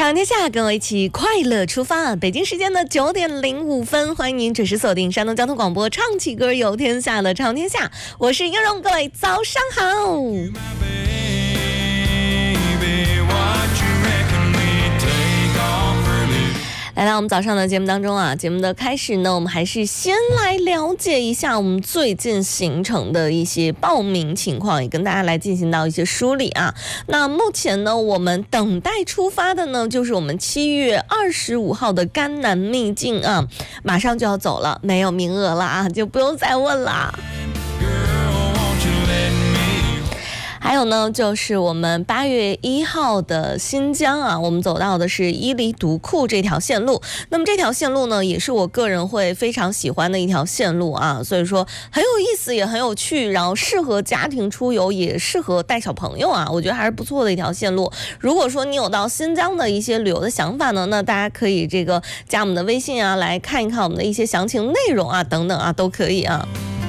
长天下，跟我一起快乐出发。北京时间的9点05分，欢迎您准时锁定山东交通广播，唱起歌有天下的长天下，我是英荣，各位早上好。来到我们早上的节目当中啊，节目的开始呢，我们还是先来了解一下我们最近行程的一些报名情况，也跟大家来进行到一些梳理啊。那目前呢，我们等待出发的呢，就是我们7月25号的甘南秘境啊，马上就要走了，没有名额了啊，就不用再问了。还有呢，就是我们8月1号的新疆啊，我们走到的是伊犁独库这条线路。那么这条线路呢，也是我个人会非常喜欢的一条线路啊，所以说很有意思，也很有趣，然后适合家庭出游，也适合带小朋友啊，我觉得还是不错的一条线路。如果说你有到新疆的一些旅游的想法呢，那大家可以这个加我们的微信啊，来看一看我们的一些详情内容啊，等等啊，都可以啊。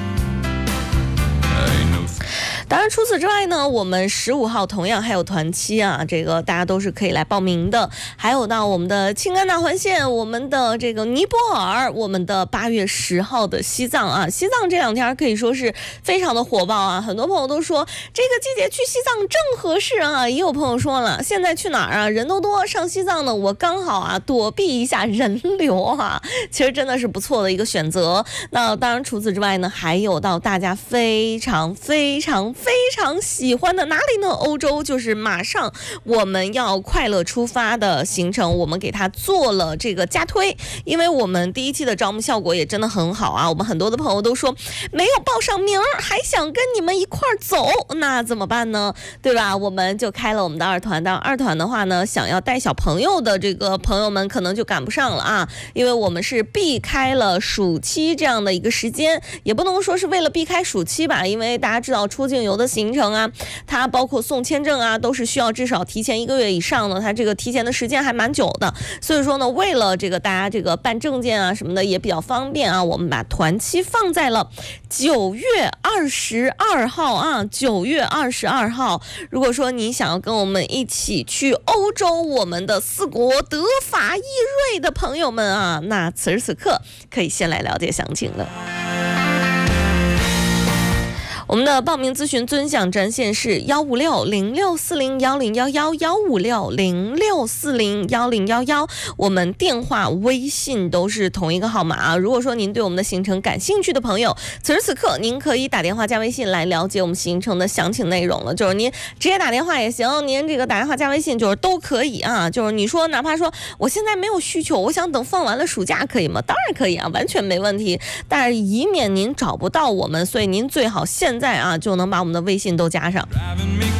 当然除此之外呢，我们15号同样还有团期啊，这个大家都是可以来报名的。还有到我们的青甘纳环线，我们的这个尼泊尔，我们的8月10号的西藏啊，西藏这两天可以说是非常的火爆啊，很多朋友都说这个季节去西藏正合适啊，也有朋友说了，现在去哪儿啊，人都多，上西藏呢我刚好啊躲避一下人流啊，其实真的是不错的一个选择。那当然除此之外呢，还有到大家非常喜欢的哪里呢？欧洲，就是马上我们要快乐出发的行程，我们给它做了这个加推，因为我们第1期的招募效果也真的很好啊，我们很多的朋友都说没有报上名，还想跟你们一块儿走，那怎么办呢？对吧？我们就开了我们的2团，但2团的话呢，想要带小朋友的这个朋友们可能就赶不上了啊，因为我们是避开了暑期这样的一个时间，也不能说是为了避开暑期吧，因为大家知道出境游的行程啊，它包括送签证啊，都是需要至少提前1个月以上的，它这个提前的时间还蛮久的。所以说呢，为了这个大家这个办证件啊什么的也比较方便啊，我们把团期放在了9月22号啊，9月22号。如果说你想要跟我们一起去欧洲，我们的4国德法意瑞的朋友们啊，那此时此刻可以先来了解详情了。我们的报名咨询尊享专线是156-0640-1011，156-0640-1011，我们电话微信都是同一个号码啊。如果说您对我们的行程感兴趣的朋友，此时此刻您可以打电话加微信来了解我们行程的详情内容了，就是您直接打电话也行，您这个打电话加微信就是都可以啊。就是你说哪怕说我现在没有需求，我想等放完了暑假可以吗？当然可以啊，完全没问题，但是以免您找不到我们，所以您最好现在啊就能把我们的微信都加上。